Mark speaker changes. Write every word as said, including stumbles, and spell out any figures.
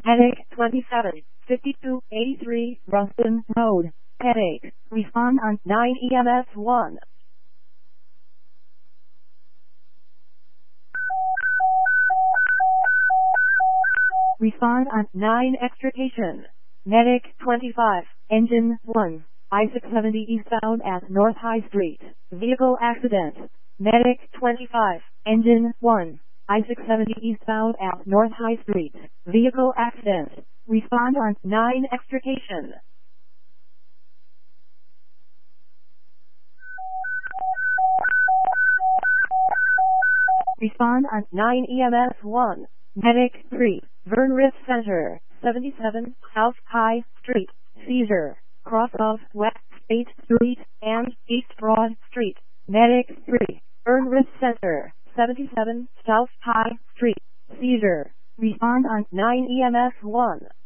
Speaker 1: Headache twenty-seven, fifty-two eighty-three Ruston Road. Headache. Respond on nine E M S one. Respond on nine Extrication. Medic twenty-five, Engine one. I six seventy eastbound at North High Street. Vehicle accident. Medic twenty-five, Engine one. I six seventy eastbound at North High Street. Vehicle accident. Respond on nine Extrication. Respond on nine E M S one. Medic three, Vernrith Center, seventy-seven South High Street. Seizure. Cross of West State Street and East Broad Street. Medic three, Vernrith Center, seventy-seven South High Street. Seizure. Respond on nine E M S one.